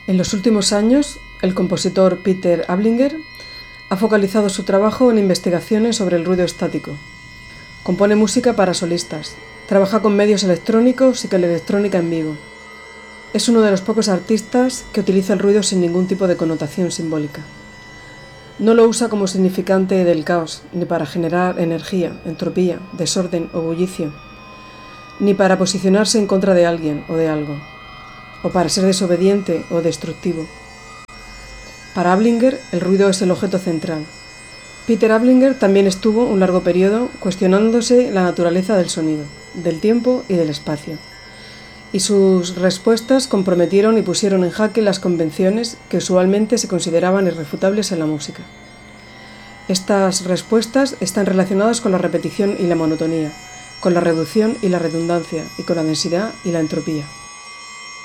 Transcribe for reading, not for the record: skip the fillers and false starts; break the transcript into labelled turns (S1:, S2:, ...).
S1: En los últimos años, el compositor Peter Ablinger ha focalizado su trabajo en investigaciones sobre el ruido estático. Compone música para solistas, trabaja con medios electrónicos y con la electrónica en vivo. Es uno de los pocos artistas que utiliza el ruido sin ningún tipo de connotación simbólica. No lo usa como significante del caos, ni para generar energía, entropía, desorden o bullicio, ni para posicionarse en contra de alguien o de algo, o para ser desobediente o destructivo. Para Ablinger, el ruido es el objeto central. Peter Ablinger también estuvo un largo periodo cuestionándose la naturaleza del sonido, del tiempo y del espacio. Y sus respuestas comprometieron y pusieron en jaque las convenciones que usualmente se consideraban irrefutables en la música. Estas respuestas están relacionadas con la repetición y la monotonía, con la reducción y la redundancia, y con la densidad y la entropía.